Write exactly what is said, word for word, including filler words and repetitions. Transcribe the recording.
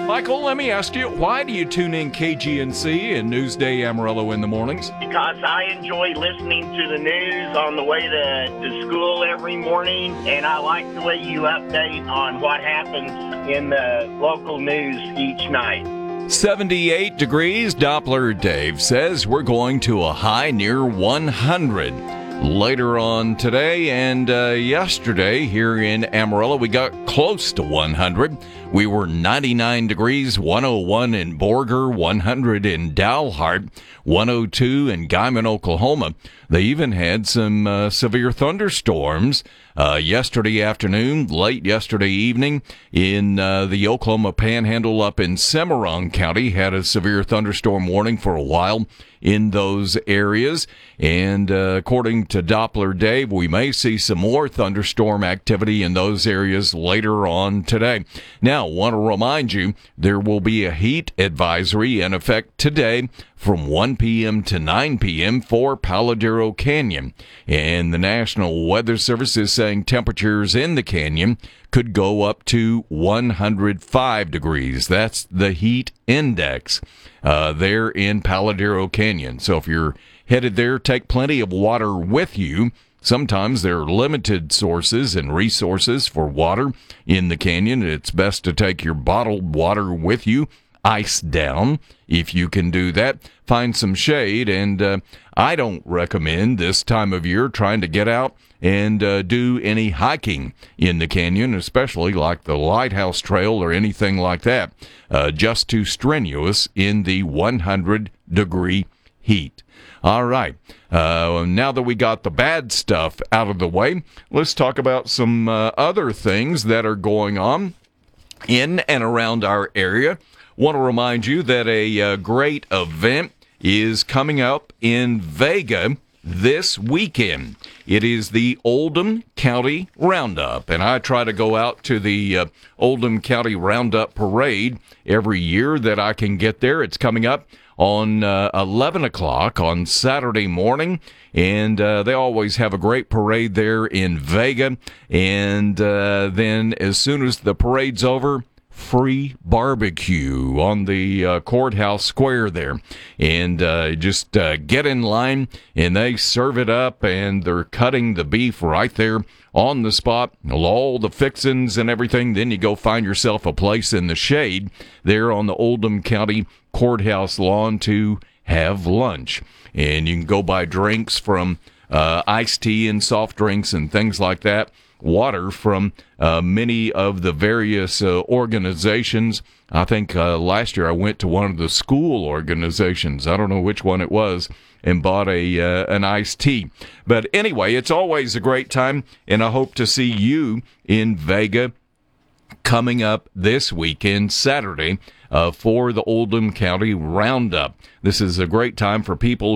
Michael, let me ask you, why do you tune in K G N C and Newsday Amarillo in the mornings? Because I enjoy listening to the news on the way to, to school every morning, and I like the way you update on what happens in the local news each night. seventy-eight degrees, Doppler Dave says we're going to a high near one hundred. Later on today and uh, yesterday here in Amarillo, we got close to one hundred. We were ninety-nine degrees, one oh one in Borger, one hundred in Dalhart, one oh two in Guyman, Oklahoma. They even had some uh, severe thunderstorms uh, yesterday afternoon, late yesterday evening in uh, the Oklahoma Panhandle up in Cimarron County. Had a severe thunderstorm warning for a while in those areas. And uh, according to Doppler Dave, we may see some more thunderstorm activity in those areas later on today. Now, want to remind you, there will be a heat advisory in effect today from one p.m. to nine p.m. for Paladero Canyon. And the National Weather Service is saying temperatures in the canyon could go up to one hundred five degrees. That's the heat index uh, there in Paladero Canyon. So if you're headed there, take plenty of water with you. Sometimes there are limited sources and resources for water in the canyon. It's best to take your bottled water with you, ice down, if you can do that. Find some shade, and uh, I don't recommend this time of year trying to get out and uh, do any hiking in the canyon, especially like the Lighthouse Trail or anything like that. Uh, just too strenuous in the one hundred degree heat. All right. Uh, now that we got the bad stuff out of the way, let's talk about some uh, other things that are going on in and around our area. Want to remind you that a uh, great event is coming up in Vega this weekend. It is the Oldham County Roundup, and I try to go out to the uh, Oldham County Roundup Parade every year that I can get there. It's coming up on uh, eleven o'clock on Saturday morning, and uh, they always have a great parade there in Vega. And uh, then as soon as the parade's over, free barbecue on the uh, courthouse square there. And uh, just uh, get in line, and they serve it up, and they're cutting the beef right there on the spot, all the fixings and everything. Then you go find yourself a place in the shade there on the Oldham County Courthouse lawn to have lunch. And you can go buy drinks from uh, iced tea and soft drinks and things like that. Water from uh, many of the various uh, organizations. I think uh, last year I went to one of the school organizations. I don't know which one it was, and bought a uh, an iced tea. But anyway, it's always a great time, and I hope to see you in Vega coming up this weekend, Saturday, uh, for the Oldham County Roundup. This is a great time for people